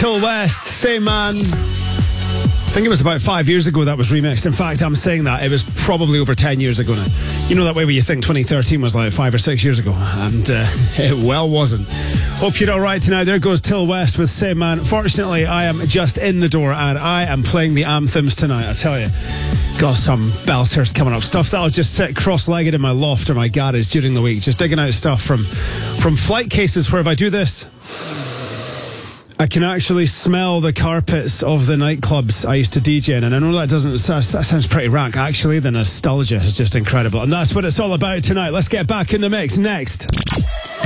Till West, same man. I think it was about 5 years ago that was remixed. In fact, I'm saying that it was probably over 10 years ago now. You know that way where you think 2013 was like 5 or 6 years ago, and it well wasn't. Hope you're all right tonight. There goes Till West with Same Man. Fortunately, I am just in the door and I am playing the anthems tonight, I tell you. Got some belters coming up. Stuff that'll just sit cross-legged in my loft or my garage during the week, just digging out stuff from flight cases where if I do this, I can actually smell the carpets of the nightclubs I used to DJ in. And I know that sounds pretty rank. Actually, the nostalgia is just incredible. And that's what it's all about tonight. Let's get back in the mix next.